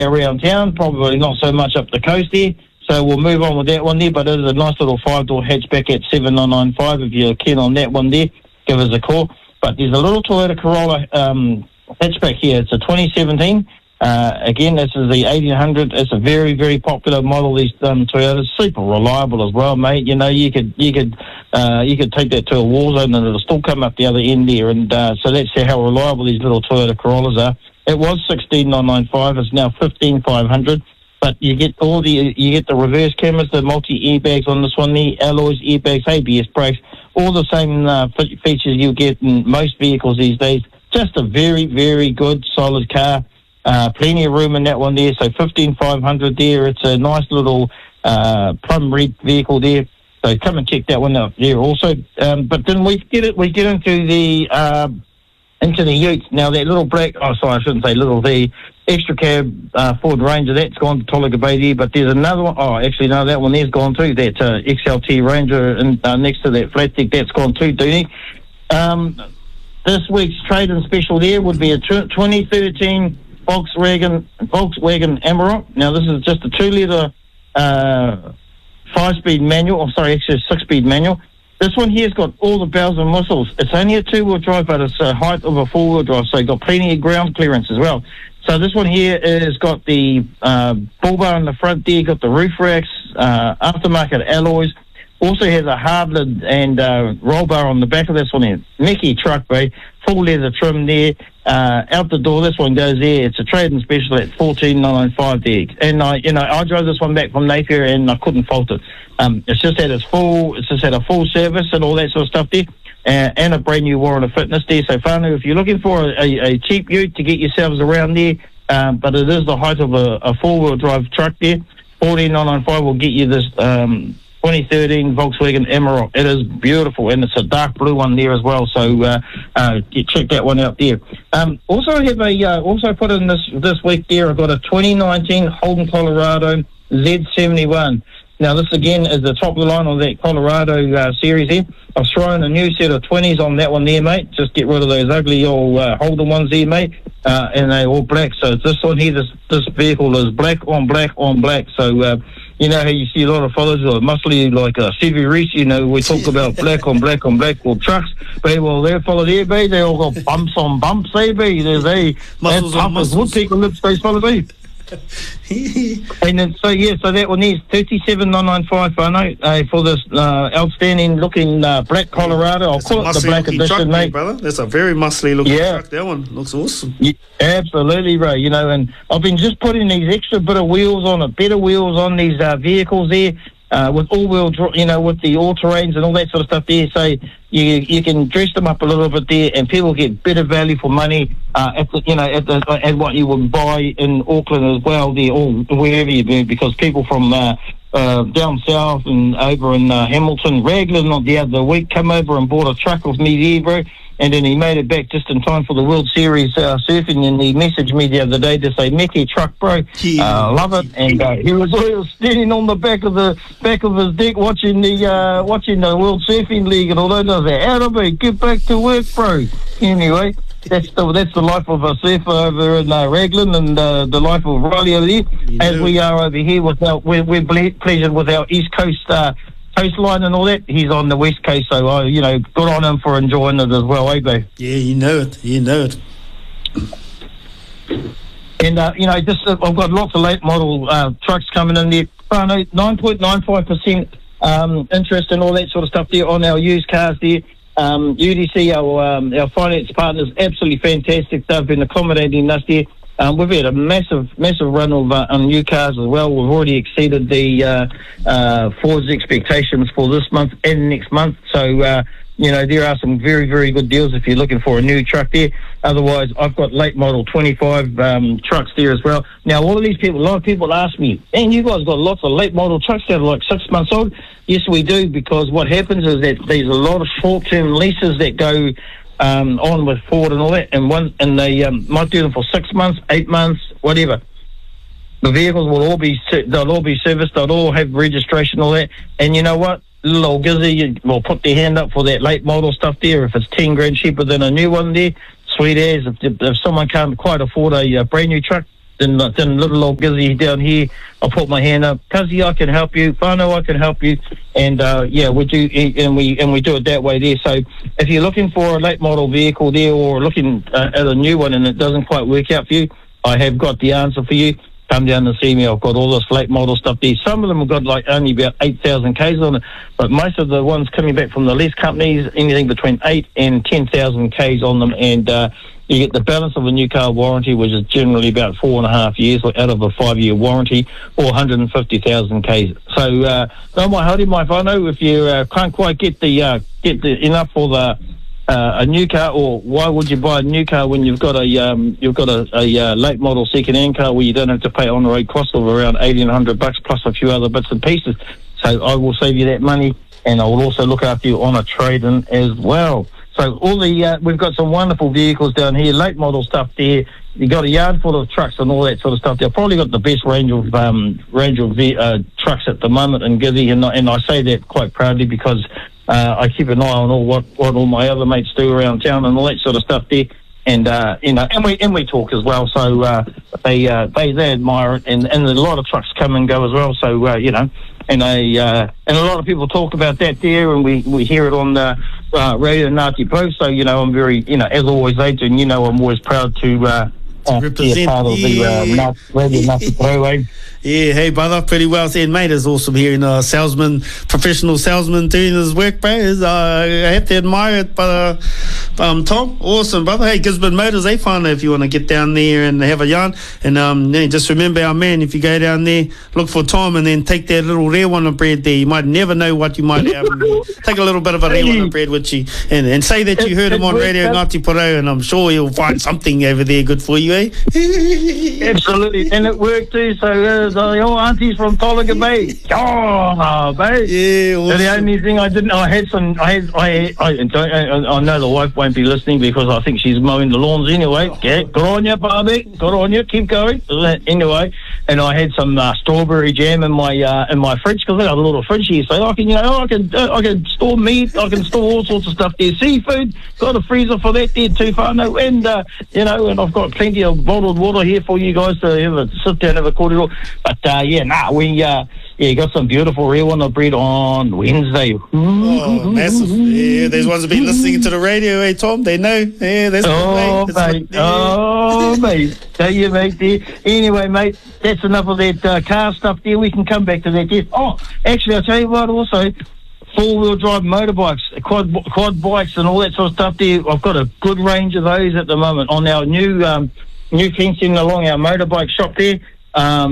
around town, probably not so much up the coast there. So we'll move on with that one there, but it is a nice little 5-door hatchback at 7995. If you're keen on that one there, give us a call. But there's a little Toyota Corolla hatchback here. It's a 2017. Again, this is the 1800. It's a very, very popular model. These Toyotas, super reliable as well, mate. You know, you could take that to a war zone and it'll still come up the other end there. And so that's how reliable these little Toyota Corollas are. It was 16,995. It's now 15,500. But you get the reverse cameras, the multi airbags on this one, the alloys, airbags, ABS brakes, all the same features you get in most vehicles these days. Just a very, very good, solid car. Plenty of room in that one there. So 15,500 there. It's a nice little plum red vehicle there. So come and check that one out there also. But then we get into the utes. Now that little black, I shouldn't say little, the extra cab Ford Ranger, that's gone to Tolaga Bay there, but there's another one, that one there's gone too, that XLT Ranger and next to that flat deck, that's gone too, Dooney. This week's trade-in special there would be a 2013 Volkswagen Amarok. Now this is just a 2-litre 5-speed manual, actually a 6-speed manual. This one here's got all the bells and whistles. It's only a 2-wheel drive, but it's the height of a 4-wheel drive, so you've got plenty of ground clearance as well. So this one here has got the bull bar in the front there, got the roof racks, aftermarket alloys, also has a hard lid and roll bar on the back of this one here. Mickey truck, bay, full leather trim there. Out the door, this one goes there. It's a trade-in special at 14,995 there. And I drove this one back from Napier and I couldn't fault it. It's just had a full service and all that sort of stuff there. And a brand new warrant of fitness there. So whānau, if you're looking for a cheap ute to get yourselves around there, but it is the height of a 4-wheel drive truck there, 14,995 will get you this 2013 Volkswagen Amarok. It is beautiful, and it's a dark blue one there as well. So check that one out there. Also, I have also put in this week there. I've got a 2019 Holden Colorado Z71. Now, this again is the top of the line on that Colorado series here. I've thrown a new set of 20s on that one there, mate. Just get rid of those ugly old Holden ones there, mate. And they're all black. So this one here, this vehicle is black on black on black. So, you know how you see a lot of fellas who are muscly like Stevie Reese, you know, we talk about black on black on black or trucks. But, well, they're fellas there, babe. They all got bumps on bumps, eh, babe? Muscles on muscles. Woodpecker lips, those fellas, eh? And then, so that one is 37,995 for this outstanding looking black Colorado. I'll call it the black edition, truck, mate. Brother. That's a very muscly looking truck. That one looks awesome. Yeah, absolutely, bro. You know, and I've been just putting these extra better wheels on these vehicles there. With all-wheel, with the all-terrains and all that sort of stuff there. So you can dress them up a little bit there, and people get better value for money at what you would buy in Auckland as well there, or wherever you be, because people from down south and over in Hamilton, Raglan the other week, come over and bought a truck with me there, bro. And then he made it back just in time for the World Series surfing, and he messaged me the other day to say, "Mickey truck, bro, love it." And he was standing on the back of his deck watching the World Surfing League and all that. I was like, "Out of it, get back to work, bro." Anyway, that's the life of a surfer over in Raglan, and the life of Riley over there. As we are over here we're pleasured with our East Coast coastline and all that. He's on the West Coast, so good on him for enjoying it as well, eh, babe? Yeah, you know it. And I've got lots of late model trucks coming in there. 9.95% interest and all that sort of stuff there on our used cars there. UDC, our finance partners, absolutely fantastic. They've been accommodating us there. We've had a massive run of new cars as well. We've already exceeded the Ford's expectations for this month and next month. So, there are some very, very good deals if you're looking for a new truck there. Otherwise, I've got late model 25 trucks there as well. Now, a lot of people ask me, "Man, you guys got lots of late model trucks that are like 6 months old?" Yes, we do, because what happens is that there's a lot of short-term leases that go on with Ford and all that, and they might do them for 6 months, 8 months, whatever. The vehicles they'll all be serviced, they'll all have registration, all that. And you know what? Little old Gizzy will put their hand up for that late model stuff there. If it's 10 grand cheaper than a new one there, sweet as. If someone can't quite afford a brand new truck, then little old Gizzy down here, I'll put my hand up. Cuzzy, I can help you. Whānau, I can help you. And we do, and we do it that way there. So if you're looking for a late model vehicle there, or looking at a new one and it doesn't quite work out for you, I have got the answer for you. Come down and see me. I've got all this late model stuff there. Some of them have got like only about 8,000 Ks on it, but most of the ones coming back from the lease companies, anything between 8 and 10,000 Ks on them, and you get the balance of a new car warranty, which is generally about 4.5 years out of a 5-year warranty, or 150,000 Ks. So no more holding my whānau. If you can't quite get the enough for a new car, or why would you buy a new car when you've got a late model second-hand car where you don't have to pay on the road cost of around $1,800 plus a few other bits and pieces? So I will save you that money, and I will also look after you on a trade-in as well. So all the we've got some wonderful vehicles down here, late model stuff there. You got a yard full of trucks and all that sort of stuff. They've probably got the best range of trucks at the moment in Gizzy, and I say that quite proudly because I keep an eye on what all my other mates do around town and all that sort of stuff there. And and we talk as well. So they admire it, and a lot of trucks come and go as well. So and a lot of people talk about that there, and we hear it on the Radio Ngāti Pro. So I'm very as always, Adrian, I'm always proud to represent, be a part of the Radio Ngāti Pro. Yeah, hey brother, pretty well said, mate. It's awesome hearing a professional salesman doing his work, bro. I have to admire it, but Tom, awesome, brother. Hey, Gisborne Motors, whānau, if you want to get down there and have a yarn. And just remember, our man, if you go down there, look for Tom and then take that little rewana bread there. You might never know what you might have. Take a little bit of a rewana bread with you and say that you heard him on Radio Ngāti Pro, and I'm sure he'll find something over there good for you, eh? Absolutely, and it worked too, so your aunties from Tolaga Bay. Oh, mate. Yeah, awesome. So the only thing I know the wife won't be listening because I think she's mowing the lawns anyway. Yeah, good on you, Barbie. Good on you. Keep going. Anyway, and I had some strawberry jam in my fridge because I got a little fridge here, so I can I can store meat. I can store all sorts of stuff there. Seafood. Got a freezer for that there too, whānau. And and I've got plenty of bottled water here for you guys to sit down and have a cordial. But we got some beautiful rewana bread on Wednesday. Oh, massive! Yeah, there's ones that been listening to the radio, eh, Tom? They know. Yeah, that's mate. Mate. Tell you, mate. There. Anyway, mate, that's enough of that car stuff. There, we can come back to that. Yes. Oh, actually, I'll tell you what. Also, 4-wheel drive motorbikes, quad bikes, and all that sort of stuff. There, I've got a good range of those at the moment on our new fencing along our motorbike shop there. There are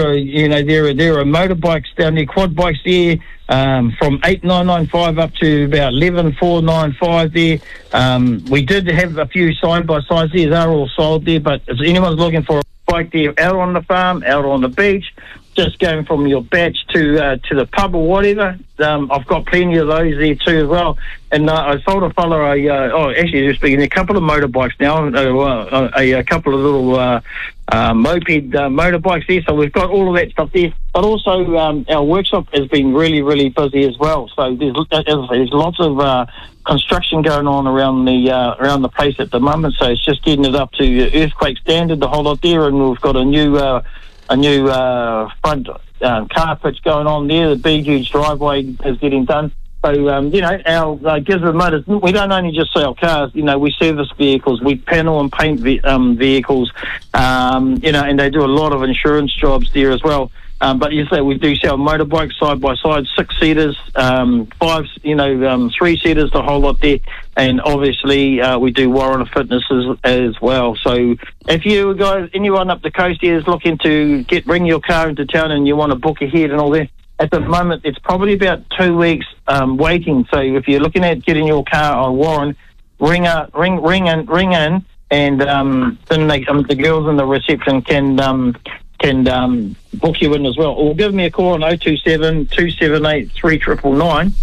motorbikes down there, quad bikes there, from 8,995 up to about 11,495 there. We did have a few side by sides there. They're all sold there, but if anyone's looking for a bike there, out on the farm, out on the beach, just going from your batch to the pub or whatever, I've got plenty of those there too as well. And I sold a fella actually just speaking, a couple of motorbikes now, a couple of little moped motorbikes there. So we've got all of that stuff there. But also our workshop has been really, really busy as well. So there's lots of construction going on around the place at the moment. So it's just getting it up to earthquake standard, the whole lot there. And we've got a new front car pitch going on there. The big huge driveway is getting done. So our Gisborne Motors, we don't only just sell cars. We service vehicles, we panel and paint vehicles. And they do a lot of insurance jobs there as well. But you say we do sell motorbikes side by side, 6-seaters, 3-seaters, the whole lot there. And obviously we do Warrant Fitness as well. So if you guys, anyone up the coast here is looking to bring your car into town and you want to book ahead and all that, at the moment it's probably about 2 weeks waiting. So if you're looking at getting your car on Warrant, ring in, and then the girls in the reception can book you in as well, or give me a call on 027 278 3999,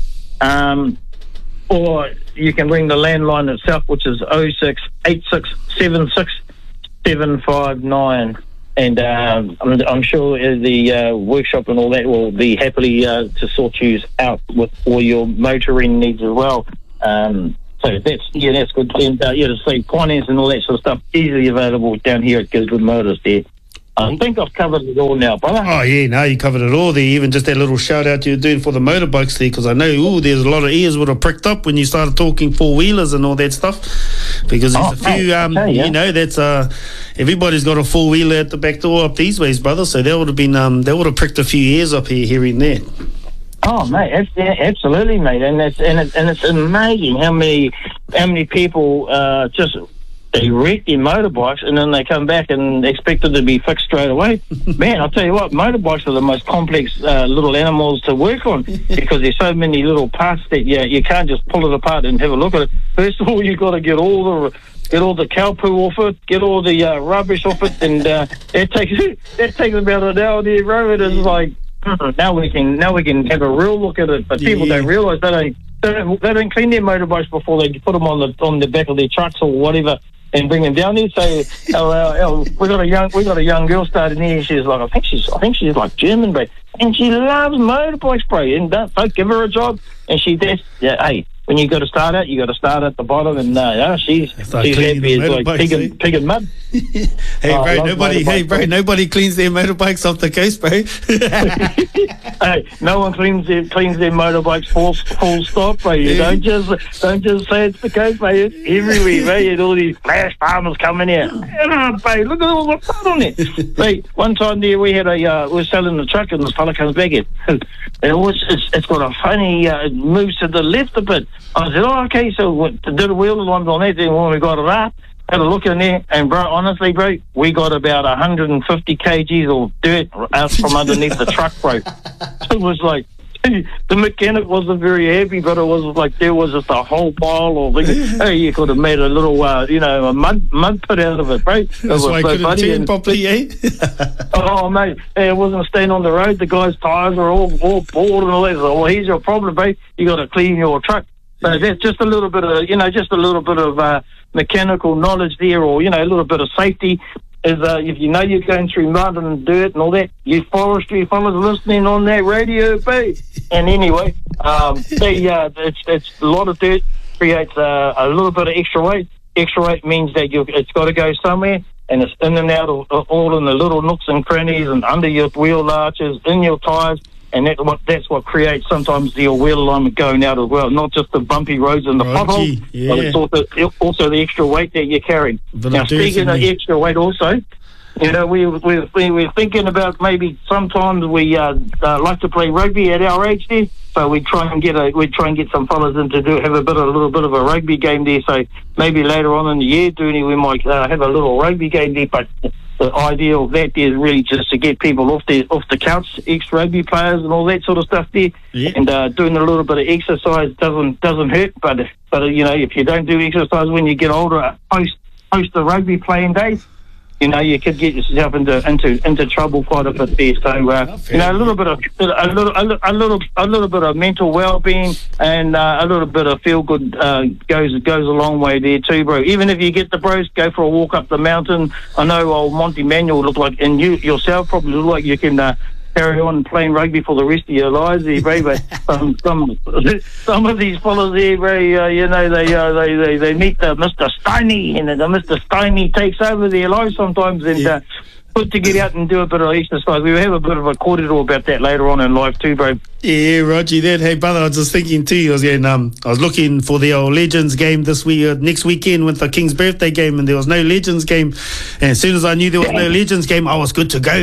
or you can ring the landline itself, which is 06 8676 759, and I'm sure the workshop and all that will be happily to sort you out with all your motoring needs as well. So that's good. And to say finance and all that sort of stuff easily available down here at Gisborne Motors there. I think I've covered it all now, brother. Oh, yeah, no, you covered it all there. Even just that little shout-out you're doing for the motorbikes there, because I know, there's a lot of ears would have pricked up when you started talking four-wheelers and all that stuff, because there's a few, that's everybody's got a four-wheeler at the back door up these ways, brother, so that would have been, that would have pricked a few ears up here and there. Oh, mate, absolutely, mate, and it's amazing how many people just they wreck their motorbikes and then they come back and expect it to be fixed straight away. Man, I'll tell you what, motorbikes are the most complex little animals to work on because there's so many little parts that you can't just pull it apart and have a look at it. First of all, you've got to get all the cow poo off it, get all the rubbish off it, and that takes about an hour there, bro. It is like now we can have a real look at it, but people don't realise they don't clean their motorbikes before they put them on the back of their trucks or whatever and bring them down there. So we got a young girl starting here. She's like, I think she's like German, bro, and she loves motorbikes, bro. And don't give her a job. And hey, when you got to start out, you got to start at the bottom, and she's happy as like pig and mud. Nobody cleans their motorbikes off the coast, bro. Hey, no one cleans their motorbikes full stop, bro. You don't just say it's the coast, bro. It's everywhere, bro. And all these flash farmers coming here. Bro, look at all the fun on it. Hey, one time there we had we were selling the truck and this fella comes back in. It's got a funny it moves to the left a bit. I said, okay, so did a wheel lines on that, then when we got it up, had a look in there, and bro, honestly, bro, we got about 150 kgs of dirt out from underneath the truck, bro. It was like, the mechanic wasn't very happy, but it was like there was just a whole pile of things. Hey, you could have made a little, a mud pit out of it, bro. It was so funny. Properly, eh? Oh, mate, it wasn't staying on the road. The guy's tyres were all bored and all that. So, well, here's your problem, bro. You got to clean your truck. So that's just a little bit of, mechanical knowledge there, or, a little bit of safety. Is if you know you're going through mud and dirt and all that, you forestry fellas listening on that radio, bro. And anyway, it's a lot of dirt creates a little bit of extra weight. Extra weight means that it's got to go somewhere, and it's in and out of all in the little nooks and crannies and under your wheel arches, in your tyres. And that's what creates sometimes the wheel alignment going out as well. Not just the bumpy roads and the potholes, but it's also the extra weight that you're carrying. Now, speaking of extra weight also, we're thinking about maybe sometimes we like to play rugby at our age there. So we try and get some fellas in to have a little bit of a rugby game there. So maybe later on in the year, Dooney, we might have a little rugby game there. But the idea of that is really just to get people off the couch, ex-rugby players and all that sort of stuff there. Yeah. And doing a little bit of exercise doesn't hurt. But if you don't do exercise when you get older, post the rugby playing days, you could get yourself into trouble quite a bit there. So a little bit of mental well-being and a little bit of feel good goes a long way there too, bro. Even if you get the bros, go for a walk up the mountain. I know old Monty Manuel look like, and you yourself probably look like you can carry on playing rugby for the rest of your lives there, bro. But some of these fellas there, bro, they meet the Mr. Stoney, and the Mr. Stoney takes over their lives sometimes, and good to get out and do a bit of exercise. We will have a bit of a corridor about that later on in life too, bro. Yeah, Roger, that. Hey, brother, I was just thinking too. I was looking for the old Legends game this week, next weekend with the King's birthday game, and there was no Legends game. And as soon as I knew there was no Legends game, I was good to go.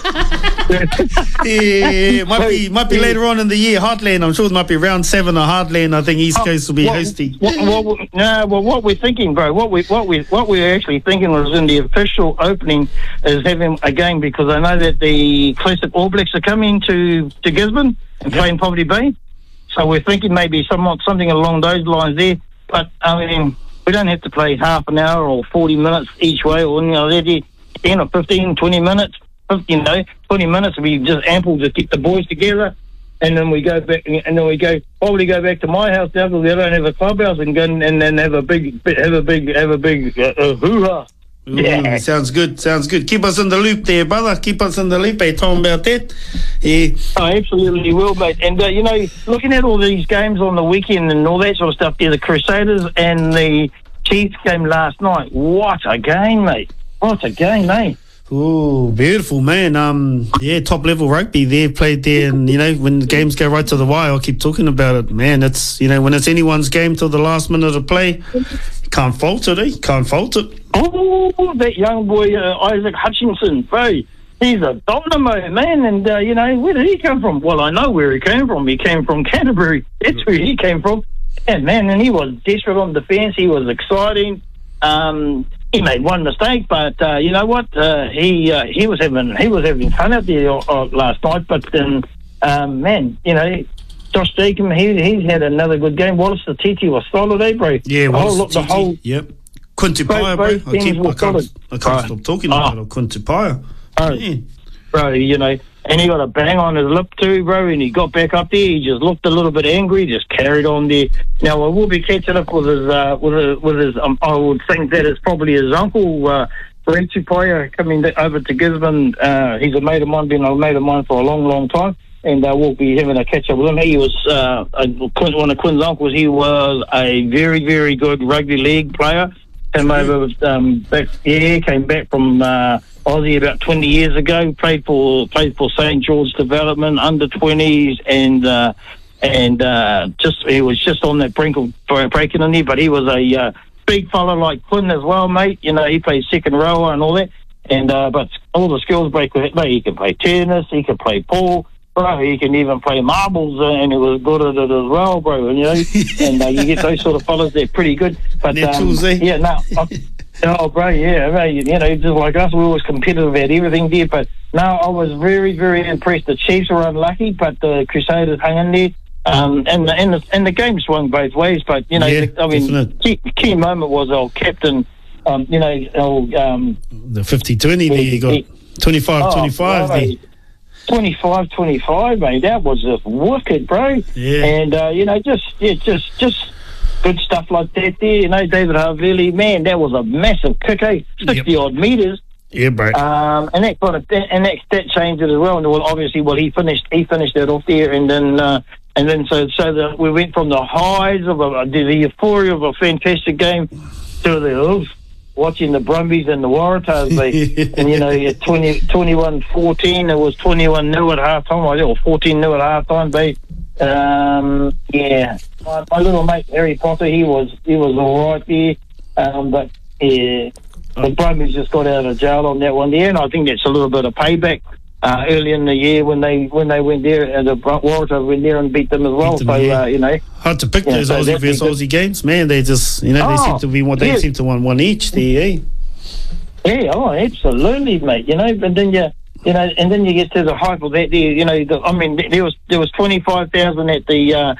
might be later on in the year. Heartland, I'm sure it might be round 7 of Heartland. I think East Coast will be hosting. What we're thinking, bro, what we're actually thinking was in the official opening is having a game, because I know that the Classic All Blacks are coming to Gisborne and playing Poverty Bay. So we're thinking maybe something along those lines there. But I mean, we don't have to play half an hour or 40 minutes each way, or 10 or 15, 20 minutes. 20 minutes will be just ample to get the boys together, and then we go back, and then we probably go back to my house now because we don't have a clubhouse, and go and then have a big hoo-ha. Yeah. Sounds good. Keep us in the loop there, brother. Keep us in the loop. Hey, talking about that. Yeah. I absolutely will, mate. And looking at all these games on the weekend and all that sort of stuff, the Crusaders and the Chiefs game last night. What a game, mate! What a game, mate! Oh, beautiful, man. Yeah, top level rugby there, played there, and when the games go right to the wire, I keep talking about it, man. It's when it's anyone's game till the last minute of play, you can't fault it, eh? Can't fault it. Oh, that young boy Isaac Hutchinson, bro. He's a dynamo, man, and where did he come from? Well, I know where he came from. He came from Canterbury. That's where he came from. Yeah, man, and he was desperate on defence. He was exciting. He made one mistake, but you know what? He was having fun out there last night. But then, man, Josh Deacon, he's had another good game. Wallace the Titi was solid, eh, bro? Yeah, Wallace the Titi. Yep. Quinty Paya, bro. I can't stop talking about it. Quinty Paya. Bro, and he got a bang on his lip too, bro, and he got back up there. He just looked a little bit angry, just carried on there. Now, I will be catching up with his, I would think that it's probably his uncle, Brent Tupaya, coming over to Gisborne. He's a mate of mine, been a mate of mine for a long, long time, and we'll be having a catch up with him. He was, one of Quinn's uncles, he was a very, very good rugby league player. Came over, came back from Aussie about 20 years ago. Played for St George Development under 20s, and he was just on that brink of breaking in there. But he was a big fella like Quinn as well, mate. He played second rower and all that. And but all the skills break with it, mate. He can play tennis, he can play pool. Bro, he can even play marbles, and he was good at it as well, bro. And you get those sort of fellas, they're pretty good. But yeah, no, oh, bro, yeah, bro, just like us, we're always competitive at everything there. But no, I was very, very impressed. The Chiefs were unlucky, but the Crusaders hung in there. And the game swung both ways. But key moment was our captain. The 50-20 there, you got 25-25 there. 25-25, mate. That was just wicked, bro. Yeah. And just good stuff like that there. David Havili, man, that was a massive kick, 60 odd meters. Yeah, bro. And that changed it as well. And obviously, he finished it off there, and then so that we went from the highs of the euphoria of a fantastic game to the watching the Brumbies and the Waratahs, and 21-14, it was 21-0 at half time, or 14-0 at half time, my little mate Harry Potter, he was all right there, but the Brumbies just got out of jail on that one there, and I think that's a little bit of payback. Early in the year when they went there, and the Waratahs went there and beat them as well. Hard to pick those Aussie versus Aussie games, man. They just they seem to be they seem to want one each there, eh? Yeah, absolutely, mate. But then and then you get to the hype of that there. There was 25,000 at the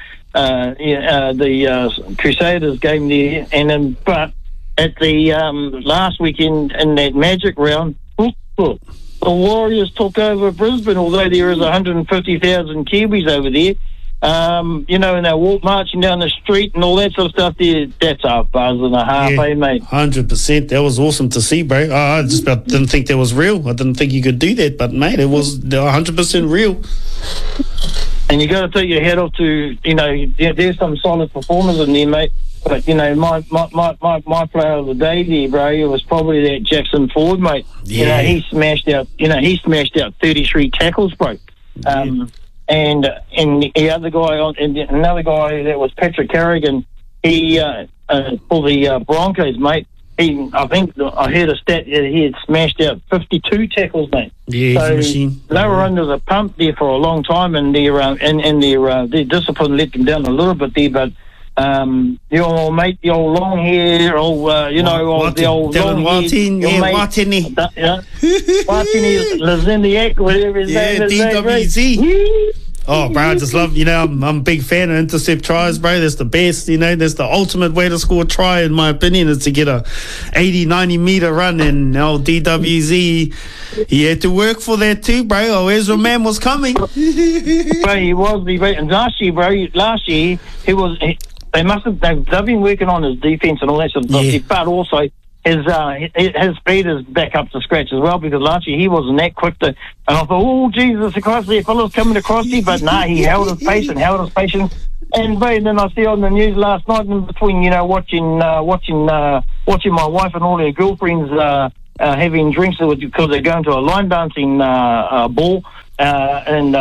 Crusaders game there, and then but at the last weekend in that Magic round, the Warriors took over Brisbane, although there is 150,000 Kiwis over there. And they're marching down the street and all that sort of stuff there. That's a buzz and a half, mate? 100%. That was awesome to see, bro. I just about didn't think that was real. I didn't think you could do that, but, mate, it was 100% real. And you got to take your head off to, there's some solid performers in there, mate. But, my player of the day there, bro, it was probably that Jackson Ford, mate. Yeah. He smashed out 33 tackles, bro. Yeah. And the other guy, another guy that was Patrick Carrigan, he for the Broncos, mate. I think I heard a stat that he had smashed out 52 tackles, mate. Yeah, so he's a machine. They were under the pump there for a long time, and their discipline let them down a little bit there, but. The old mate, the old long hair, the old long Martin, hair, Martini. Martini lives in the act, whatever his name is. DWZ. Oh, bro, I just love, I'm a big fan of intercept tries, bro. That's the best, that's the ultimate way to score a try, in my opinion, is to get a 80, 90 meter run. And DWZ, he had to work for that too, bro. Oh, Ezra Man was coming. Bro, he was. And last year, they've been working on his defense and all that sort of stuff, but also his speed is back up to scratch as well, because last year he wasn't that quick to, and I thought, oh, Jesus Christ, there fellas coming across here, but he held his pace. And then I see on the news last night, in between, watching my wife and all her girlfriends having drinks because they're going to a line dancing ball. And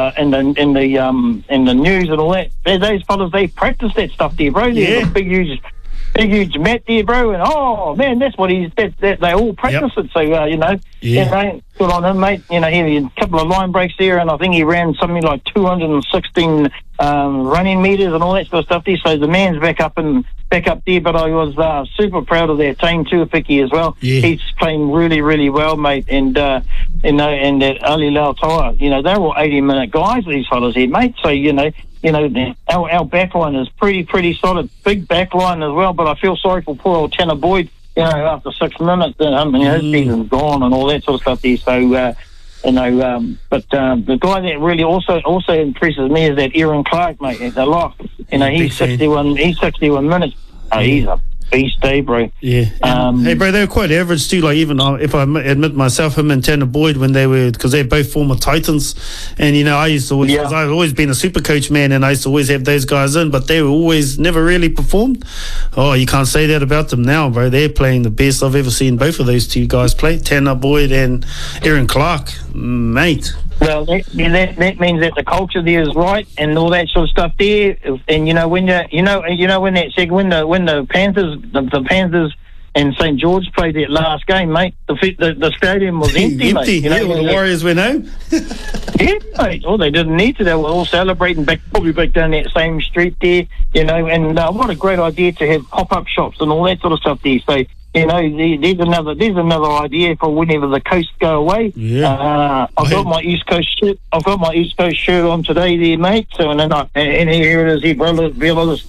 the news and all that. Those fellas, they practice that stuff there, bro. There's a big huge mat there, bro. And oh man, that's what they all practice it. So you know, good on him, mate. You know, he had a couple of line breaks there, and I think he ran something like 216 running meters and all that sort of stuff there. So the man's back up there. But I was super proud of their team too, Tuafiki as well. Yeah. He's playing really, really well, mate. And you know, and that Ali Lautoa, you know, they're all 80-minute guys, these fellas here, mate. So you know, our backline is pretty solid, big backline as well. But I feel sorry for poor old Tanner Boyd. You know, after 6 minutes, you know, his season's gone and all that sort of stuff there. So, you know, but the guy that really also impresses me is that Aaron Clark, mate. The lock. You know, he's 61 minutes. Oh, he's a beast, bro. Yeah. Hey, bro, they were quite average too. Like, even if I admit myself, him and Tanner Boyd, when they were, because they're both former Titans, and you know, I've always been a super coach man, and I used to always have those guys in, but they were always never really performed. Oh, you can't say that about them now, bro. They're playing the best I've ever seen both of those two guys play, Tanner Boyd and Aaron Clark, mate. Well, that means that the culture there is right and all that sort of stuff there. And you know when when the Panthers and St. George played that last game, mate, the stadium was empty, mate. You know, the Warriors went home. Yeah, mate. Well, they didn't need to. They were all celebrating probably back down that same street there. You know, and what a great idea to have pop-up shops and all that sort of stuff there. So, you know, there's another idea for whenever the coast go away. Yeah. I've got my East Coast shirt. I've got my East Coast shirt on today, there, mate. So and here it is, here, brothers.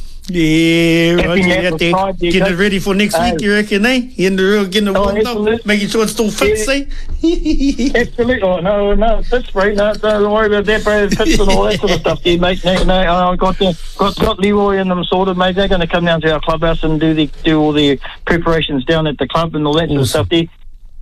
Yeah, right. Getting it ready for next week, you reckon, eh? Getting it warmed up, making sure it still fits, eh? Absolutely. Oh, no, it fits, bro. No, don't worry about that, bro. It fits and all that sort of stuff, there, mate. No, I got Leroy and them sorted, mate. They're going to come down to our clubhouse and do all the preparations down at the club and all that sort of stuff there.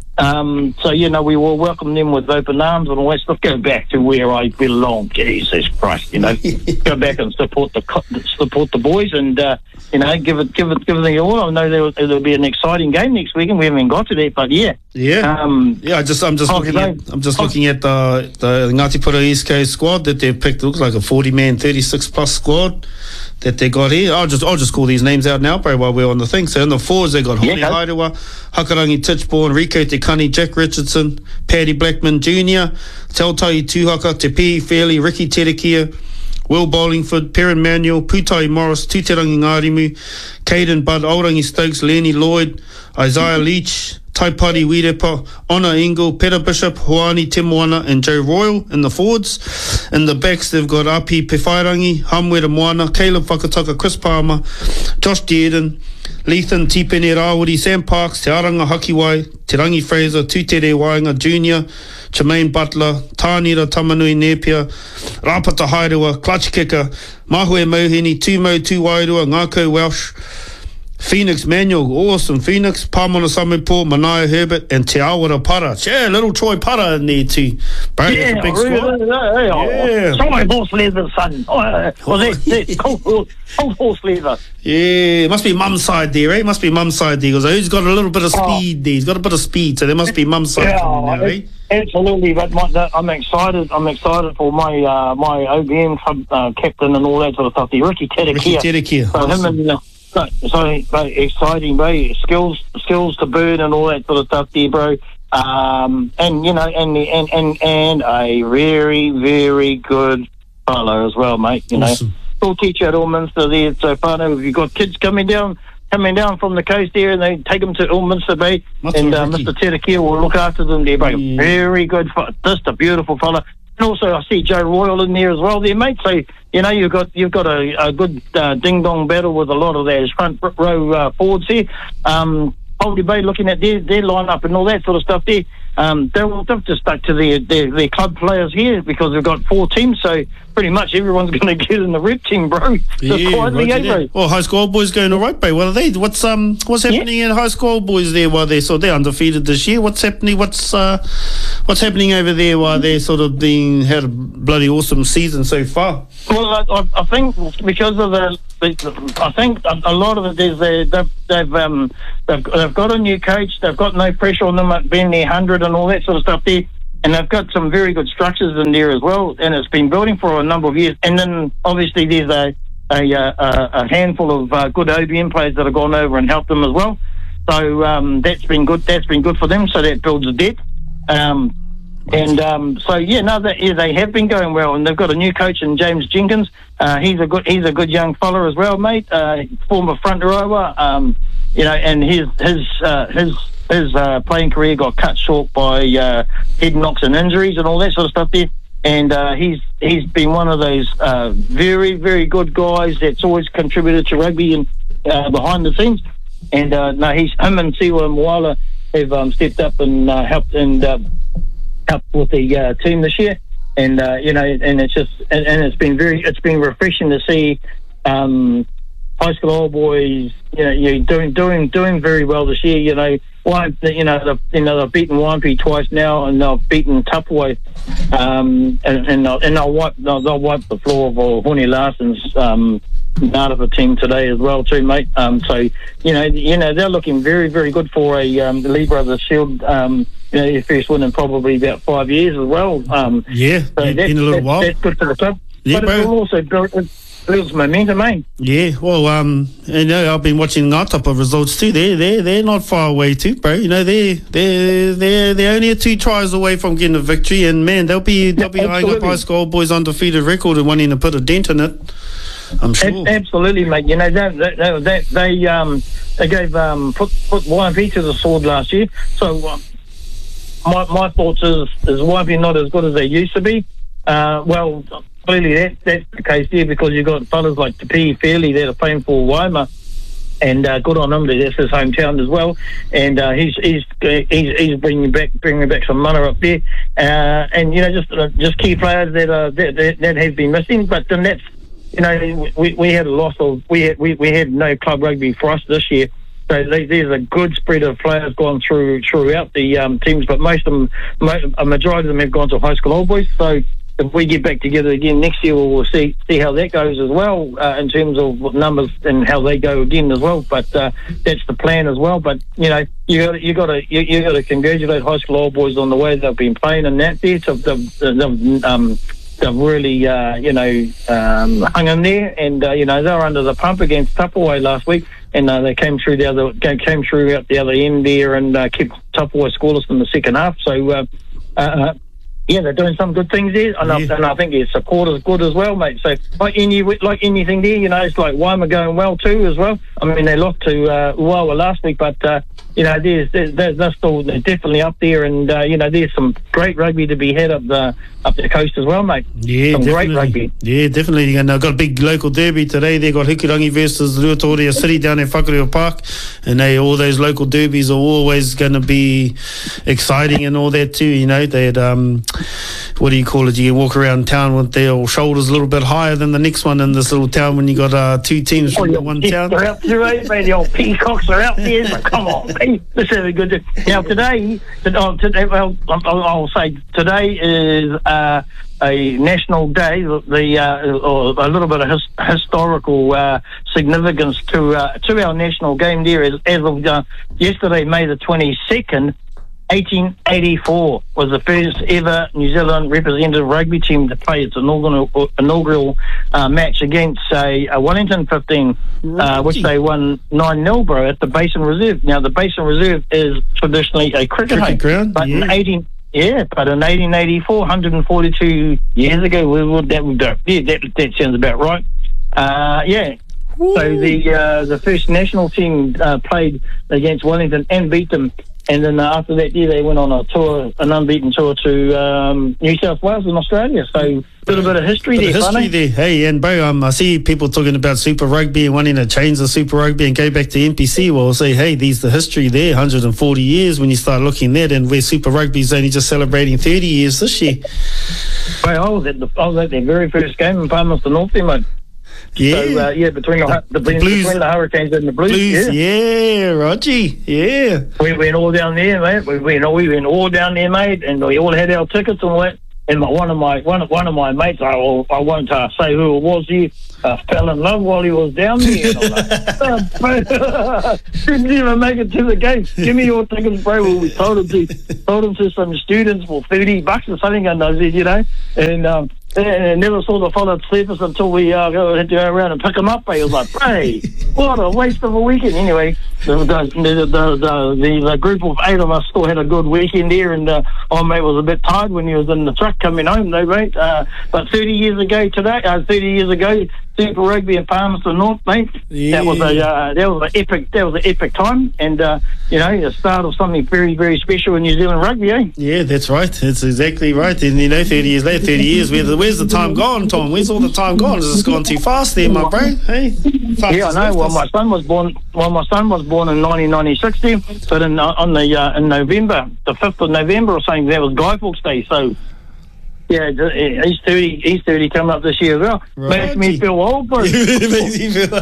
So, you know, we will welcome them with open arms and all that stuff. Go back to where I belong. Jesus Christ, you know. Go back and support the boys and, you know, give it the all. I know there'll be an exciting game next week, and we haven't got to that, but yeah. Yeah. I'm just looking at the Ngāti Pura East Coast squad that they've picked. It looks like a 40-man, 36-plus squad that they got here. I'll just call these names out now, bro, while we're on the thing. So in the forwards, they got Hone Hairewa, Hakarangi Tichborne, Rico Te Kani, Jack Richardson, Paddy Blackman Jr., Tautai Tuhaka, Te Pii Fairley, Ricky Terekia, Will Bollingford, Perrin Manuel, Putai Morris, Tuterangi Ngārimu, Caden Budd, Orangi Stokes, Lenny Lloyd, Isaiah Leach, Taipari Wirepa, Honor Ingle, Peter Bishop, Hoani Temoana and Joe Royal in the forwards. In the backs, they've got Api Pewhairangi, Hamwera Moana, Caleb Whakataka, Chris Palmer, Josh Dearden, Lethan Tipene Rawiri, Sam Parks, Te Aranga Hakiwai, Te Rangi Fraser, Tutere Wainga Jr., Jermaine Butler, Tānira Tamanui Nepia, Rapata Hairewa, Clutch Kicker, Mahue Mohini, Tumo Tuwairua, Ngako Welsh, Phoenix Manuel, awesome Phoenix, Pamona Samupo, Manaya Herbert, and Te Awara Para. Yeah, little Troy Para in there too. Bro, yeah, that's a big squad. Yeah. Troy horse leather, son. That's cold horse leather. Yeah, must be mum's side there, eh? Must be mum's side there. Because he's got a little bit of speed there. He's got a bit of speed, so there must be mum's side there, eh? Absolutely, but I'm excited. I'm excited for my OBM club captain and all that sort of stuff. The Ricky Terekia. So awesome. Him and so exciting, bro. Skills to burn and all that sort of stuff there, bro. And you know, and a very, very good fellow as well, mate. You awesome. Know, school teacher at Ilminster there. So far, if you've got kids coming down from the coast there, and they take them to Ilminster Bay, and Mr. Terekia will look after them there, bro. Yeah. Very good, just a beautiful fella. And also, I see Joe Royal in there as well, there, mate. So you know, you've got a good ding dong battle with a lot of those front row forwards here. Poldy Bay looking at their lineup and all that sort of stuff there. They've just stuck to their club players here because we've got 4 teams, so pretty much everyone's going to get in the red team, bro. Yeah, bro. Well, high school boys going all right, bro. What are they? What's happening in high school boys there? While they're undefeated this year. What's happening? What's happening over there? While they're sort of had a bloody awesome season so far. Well, I think because of I think a lot of it is they've got a new coach. They've got no pressure on them at being their 100 and all that sort of stuff there. And they've got some very good structures in there as well. And it's been building for a number of years. And then obviously there's a handful of good OBM players that have gone over and helped them as well. So that's been good. That's been good for them. So that builds the depth. They have been going well, and they've got a new coach in James Jenkins. He's a good young fella as well, mate. Former front rower, and his playing career got cut short by head knocks and injuries and all that sort of stuff there. And he's been one of those very, very good guys that's always contributed to rugby and behind the scenes. And him and Siwa Moala have stepped up and helped with the team this year. And and it's been refreshing to see high school old boys, doing very well this year. They've beaten Waimpie twice now, and they've beaten Tupaway, and they'll wipe the floor of Horny Larson's part of the team today as well too, mate. So they're looking very, very good for a Lee Brothers Shield. Their first win in probably about 5 years as well. So in a little while. That's good for the club. Yeah, but it will also builds momentum, eh? Yeah, well, I've been watching our type of results too. They're not far away too, bro. They're only 2 tries away from getting a victory, and man, they'll be eyeing up high school boys' undefeated record and wanting to put a dent in it. I'm sure. Absolutely, mate. They gave put Waimpie to the sword last year. So my thoughts is Waimpie not as good as they used to be. Well, clearly that's the case there, because you've got fellas like Te Fairley that are playing for Waima, and good on him. That's his hometown as well, and he's bringing back some mana up there, and just key players that have been missing. But then that's we had a loss of we had no club rugby for us this year. So there's a good spread of players gone throughout the teams, but a majority of them have gone to high school old boys. So if we get back together again next year, we'll see how that goes as well, in terms of numbers and how they go again as well. But that's the plan as well. But you got to congratulate high school old boys on the way they've been playing in that there. So they've really hung in there, and they were under the pump against Tupaway last week, and they came through out the other end there and kept Tupaway scoreless in the second half. So. They're doing some good things there, and I think their support is good as well, mate. So, like anything there, it's like Waima going well too as well. I mean, they lost to Uawa last week, but they're definitely up there, and there's some great rugby to be had up the coast as well, mate. Yeah, some definitely. Great rugby. Yeah, definitely. And they've got a big local derby today. They've got Hukirangi versus Ruatoria City down at Whakareo Park, and all those local derbies are always going to be exciting and all that too. They had what do you call it? You can walk around town with their shoulders a little bit higher than the next one in this little town when you got 2 teams from one town. They're out there, mate. The old peacocks are out there. But come on, mate. Let's have a good day. Now today, I'll say today is a national day. Or a little bit of historical significance to our national game there. As of yesterday, May the 22nd. 1884 was the first ever New Zealand representative rugby team to play its inaugural match against a Wellington 15, which they won 9-0, bro, at the Basin Reserve. Now, the Basin Reserve is traditionally a cricket ground, but in 1884, 142 years ago, that sounds about right. So the first national team played against Wellington and beat them. And then after that year, they went on an unbeaten tour to New South Wales and Australia. So a little bit of history there. Hey, and bro, I see people talking about Super Rugby and wanting to change the Super Rugby and go back to NPC. Well, I'll say, hey, there's the history there, 140 years when you start looking at it, and where Super Rugby is only just celebrating 30 years this year. Well, I was at their very first game in Palmerston North there, mate. Yeah. So, between the Hurricanes and the Blues. Yeah, Rogie. Yeah. We went all down there, mate. We went all down there, mate, and we all had our tickets and all that. and one of my mates, I won't say who it was here, fell in love while he was down there. And I'm like, didn't even make it to the game. Give me your tickets, bro. Well, we sold them to some students for $30 or something, and I said, you know, and never saw the followed surface until we had to go around and pick him up. He was like, hey, what a waste of a weekend. Anyway, the group of 8 of us still had a good weekend there, and our mate was a bit tired when he was in the truck coming home, though, mate. But 30 years ago, Super Rugby in Palmerston North, mate. Yeah. That was an epic time, and you know, the start of something very, very special in New Zealand rugby, eh? Yeah, that's right. That's exactly right. And you know, 30 years later, 30 years, where's the time gone, Tom? Where's all the time gone? It's just gone too fast there, my bro. Hey, yeah, I know. Well, my son was born in 1996, but in November, the 5th of November or something, that was Guy Fawkes Day. So. Yeah, he's 30. He's 30 coming up this year as well. Right. Makes me feel old, bro. Makes you feel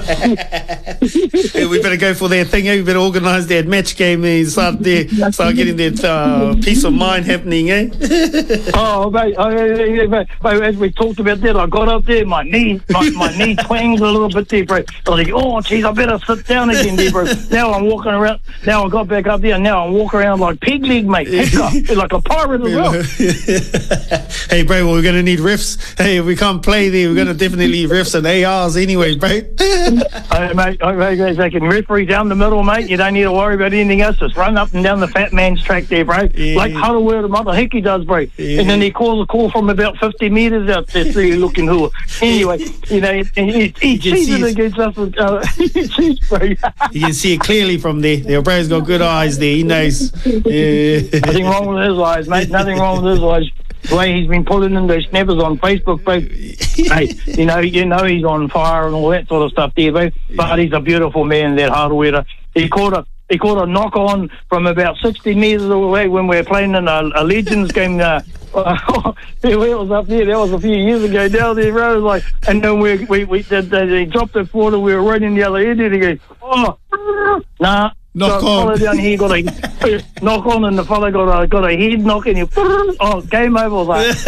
yeah, we better go for that thing. We better organise that match game and start getting that peace of mind happening, eh? Oh, mate, as we talked about that, I got up there, my knee twanged a little bit there, bro. I was like, oh, geez, I better sit down again there, bro. Now I'm walking around. Now I got back up there, and now I'm walking around like pig leg, mate. Like a pirate as well. Hey, bro, well, we're going to need riffs. Hey, if we can't play there, we're going to definitely need riffs and ARs anyway, bro. Mate, they can referee down the middle, mate. You don't need to worry about anything else. Just run up and down the fat man's track there, bro. Yeah. Like Harawira the Mother Hickey does, bro. Yeah. And then he calls a call from about 50 metres out there, so you're looking who. Anyway, you know, he sees it against us. Bro. You can see it clearly from there. Your bro's got good eyes there. He knows. Yeah. Nothing wrong with his eyes, mate. Nothing wrong with his eyes. The way he's been pulling in those snappers on Facebook, bro. Hey, you know he's on fire and all that sort of stuff there, bro. But he's a beautiful man, that Harawira. He caught a knock on from about 60 metres away when we were playing in a Legends game. It was up there. That was a few years ago. Down there, bro. Like, and then they dropped it forward, and we were running the other end, and he goes, oh, nah. Knock on. Down here got a knock on, and the fella got a head knock, and game over. Like.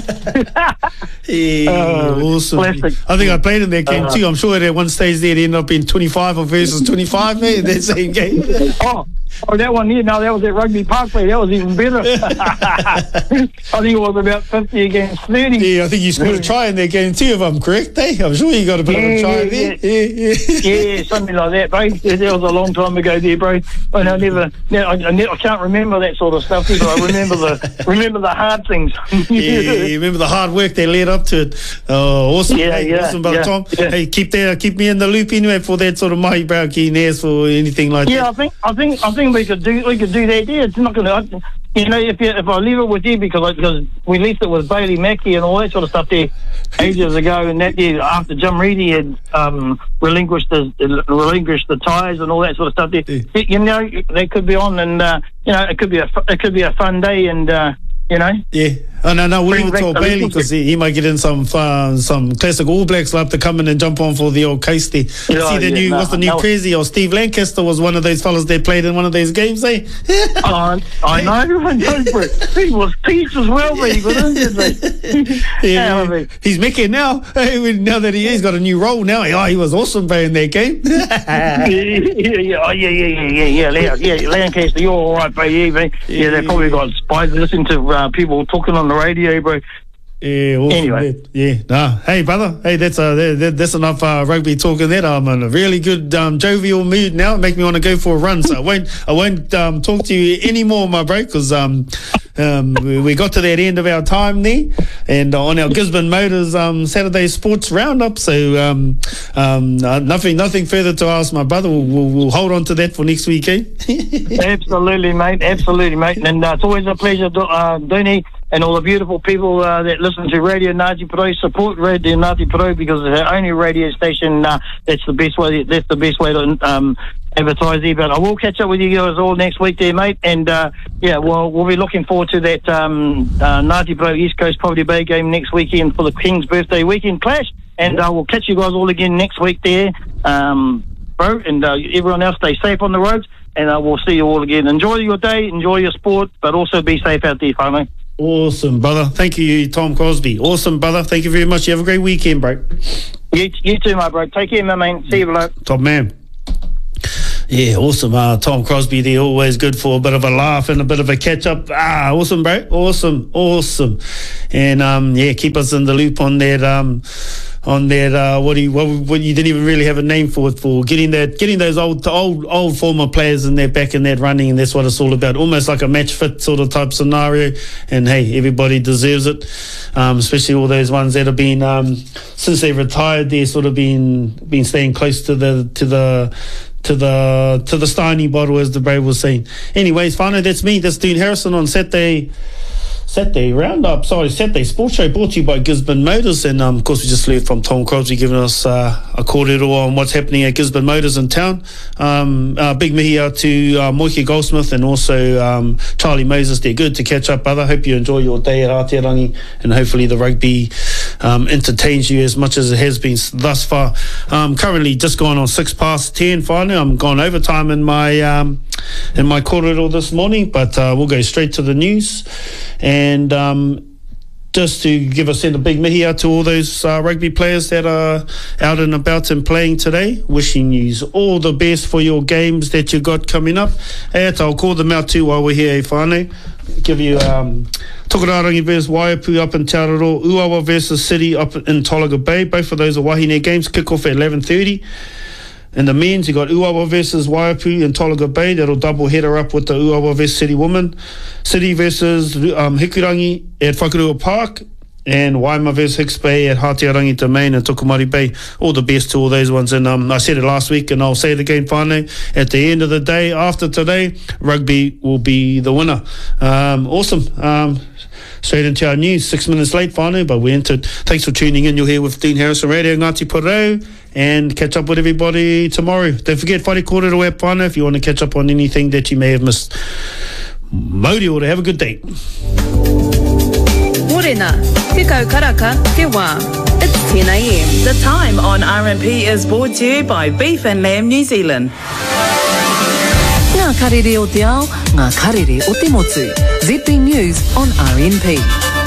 Yeah, awesome. Plastic. I think I played in that game too. I'm sure at one stage there it ended up being 25 versus 25, man, that same game. Oh, that one here, no, that was at Rugby Park play. That was even better. I think it was about 50 against 30. Yeah, I think you scored a try in that game too, if I'm correct, eh? I'm sure you got a bit of a try there. Yeah, something like that, bro. That was a long time ago there, bro. And I can't remember that sort of stuff, but I remember the hard things. Yeah, you remember the hard work they led up to it. Oh, awesome. Awesome, brother Tom. Yeah. Hey, keep me in the loop anyway for that sort of Mahi Brown Keen Airs or anything like that. Yeah, I think we could do that there. It's not going to, you know, if I leave it with you, because we left it with Bailey Mackey and all that sort of stuff there ages ago, and that year after Jim Reedy had relinquished the ties and all that sort of stuff there. Yeah. You know, they could be on, and you know, it could be a fun day, and you know. Yeah. Oh, no, we'll leave it to Bailey, because he might get in some classic All Blacks like to come in and jump on for the old case there. What's the new Prezi or Steve Lancaster was one of those fellas that played in one of those games, eh? I know, bro. He was peach as well, but he was injured, yeah, he's making now. Now that he's got a new role now. Oh, he was awesome playing that game. Yeah. Lancaster, you're all right, bro. Yeah, they probably got spies listening to people talking on the radio, bro. Yeah. Awesome. Anyway. Yeah. Hey, brother. Hey, that's enough rugby talking. That I'm in a really good jovial mood now. Make me want to go for a run. So I won't talk to you anymore, my bro, because we got to that end of our time there, and on our Gisborne Motors Saturday Sports Roundup. So nothing further to ask, my brother. We'll hold on to that for next week, eh? Absolutely, mate. And it's always a pleasure, Dooney, and all the beautiful people that listen to Radio Ngāti Porou, support Radio Ngāti Porou, because it's our only radio station. That's the best way. That's the best way to advertise there. But I will catch up with you guys all next week there, mate. And we'll be looking forward to that Ngāti Porou East Coast Poverty Bay game next weekend for the King's birthday weekend clash. And we'll catch you guys all again next week there, bro. And everyone else, stay safe on the roads. And we'll see you all again. Enjoy your day, enjoy your sport, but also be safe out there, family. Awesome, brother. Thank you, Tom Crosby. Awesome, brother. Thank you very much. You have a great weekend, bro. You too, my bro. Take care, my man. See you below. Top man. Yeah, awesome. Tom Crosby there, always good for a bit of a laugh and a bit of a catch-up. Awesome, bro. Awesome. And, keep us in the loop on that... what you didn't even really have a name for getting those old former players in there back in that running, and that's what it's all about. Almost like a match fit sort of type scenario. And hey, everybody deserves it, especially all those ones that have been since they retired. They're sort of been staying close to the Steiny bottle, as the Brave was saying. Anyways, whānau, that's me. That's Dean Harrison on Saturday Sports Show, brought to you by Gisborne Motors. And of course we just learned from Tom Crosby giving us a kōrero on what's happening at Gisborne Motors in town. Big mihi out to Moike Goldsmith and also Charlie Moses. They're good to catch up, brother. Hope you enjoy your day at Aotearangi, and hopefully the rugby entertains you as much as it has been thus far. Currently just gone on 10:06 finally. I'm gone overtime in my kōrero this morning, but we'll go straight to the news. And just to send a big mihi out to all those rugby players that are out and about and playing today, wishing you all the best for your games that you got coming up. I'll call them out too while we're here, whānau. Give you Tokararangi versus Waiapu up in Te Araro, Uawa versus City up in Tolaga Bay. Both of those are wahine games, kick off at 11:30. In the men's, you got Uawa versus Waiapu in Tolaga Bay. That'll double header up with the Uawa versus City women. City versus Hikurangi at Whakarua Park. And Waima versus Hicks Bay at Hātearangi Domain and Tokomari Bay. All the best to all those ones. And I said it last week and I'll say it again finally. At the end of the day, after today, rugby will be the winner. Awesome. Straight into our news, 6 minutes late, whānau, but we're into it. Thanks for tuning in. You're here with Dean Harrison Radio, Ngāti Porou, and catch up with everybody tomorrow. Don't forget, Whare Kōrero app, whānau, if you want to catch up on anything that you may have missed. Mauri ora, have a good day. Morena, te kaukaraka, te wā. It's 10 a.m. The time on RMP is brought to you by Beef and Lamb New Zealand. Ngā karere o te ao, ngā karere o te motu. ZB News on RMP.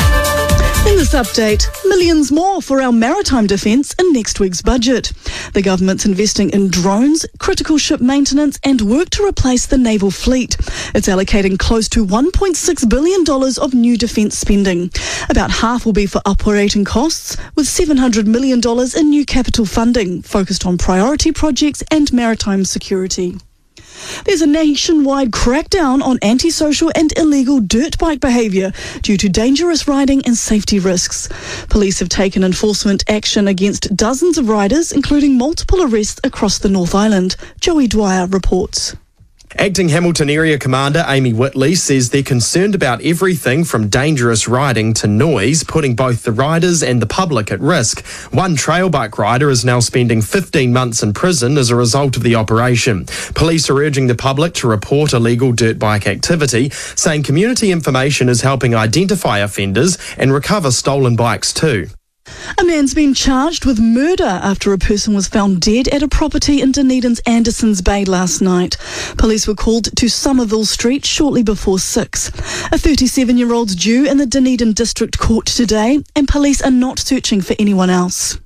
In this update, millions more for our maritime defence in next week's budget. The government's investing in drones, critical ship maintenance and work to replace the naval fleet. It's allocating close to $1.6 billion of new defence spending. About half will be for operating costs, with $700 million in new capital funding focused on priority projects and maritime security. There's a nationwide crackdown on antisocial and illegal dirt bike behaviour due to dangerous riding and safety risks. Police have taken enforcement action against dozens of riders, including multiple arrests across the North Island. Joey Dwyer reports. Acting Hamilton Area Commander Amy Whitley says they're concerned about everything from dangerous riding to noise, putting both the riders and the public at risk. One trail bike rider is now spending 15 months in prison as a result of the operation. Police are urging the public to report illegal dirt bike activity, saying community information is helping identify offenders and recover stolen bikes too. A man's been charged with murder after a person was found dead at a property in Dunedin's Andersons Bay last night. Police were called to Somerville Street shortly before 6. A 37-year-old's due in the Dunedin District Court today, and police are not searching for anyone else.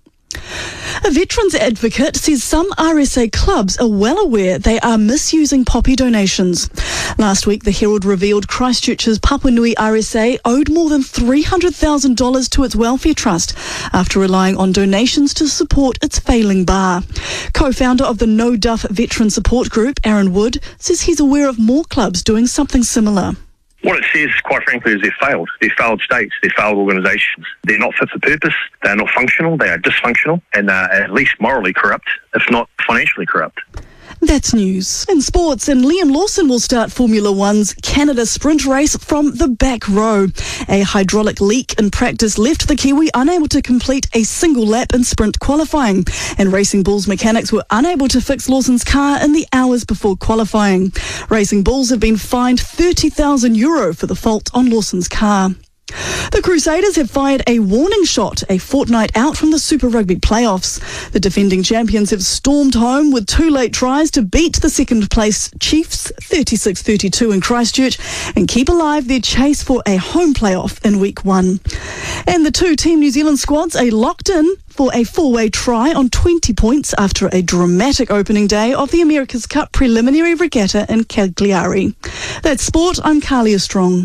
A veterans advocate says some RSA clubs are well aware they are misusing poppy donations. Last week, the Herald revealed Christchurch's Papanui RSA owed more than $300,000 to its welfare trust after relying on donations to support its failing bar. Co-founder of the No Duff Veteran Support Group, Aaron Wood, says he's aware of more clubs doing something similar. What it says, quite frankly, is they're failed. They're failed states. They're failed organisations. They're not fit for purpose. They're not functional. They are dysfunctional. And they're at least morally corrupt, if not financially corrupt. That's news. In sports, and Liam Lawson will start Formula One's Canada sprint race from the back row. A hydraulic leak in practice left the Kiwi unable to complete a single lap in sprint qualifying, and Racing Bulls mechanics were unable to fix Lawson's car in the hours before qualifying. Racing Bulls have been fined €30,000 for the fault on Lawson's car. The Crusaders have fired a warning shot a fortnight out from the Super Rugby playoffs. The defending champions have stormed home with 2 late tries to beat the second-place Chiefs 36-32 in Christchurch and keep alive their chase for a home playoff in Week 1. And the 2 Team New Zealand squads are locked in for a 4-way try on 20 points after a dramatic opening day of the America's Cup preliminary regatta in Cagliari. That's sport. I'm Carlia Strong.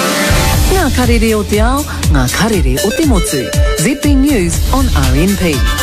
Ngā karere o te ao, ngā karere o te motu. ZB News on RNP.